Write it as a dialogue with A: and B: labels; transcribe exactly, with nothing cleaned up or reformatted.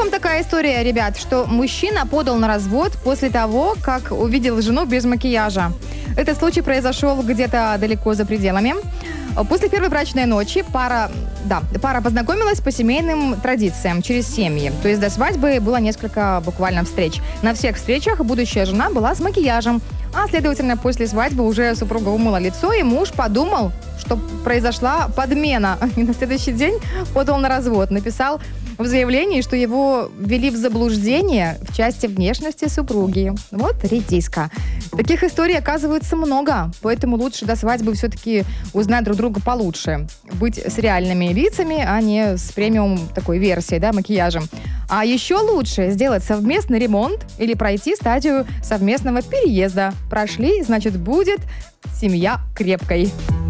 A: вам такая история, ребят, что мужчина подал на развод после того, как увидел жену без макияжа. Этот случай произошел где-то далеко за пределами. После первой брачной ночи пара, да, пара познакомилась по семейным традициям через семьи. То есть до свадьбы было несколько буквально встреч. На всех встречах будущая жена была с макияжем. А, следовательно, после свадьбы уже супруга умыла лицо, и муж подумал, что произошла подмена. И на следующий день подал на развод. Написал в заявлении, что его ввели в заблуждение в части внешности супруги. Вот редиска. Таких историй оказывается много, поэтому лучше до свадьбы все-таки узнать друг друга получше. Быть с реальными лицами, а не с премиум такой версией, да, макияжем. А еще лучше сделать совместный ремонт или пройти стадию совместного переезда. Прошли, значит, будет семья крепкой.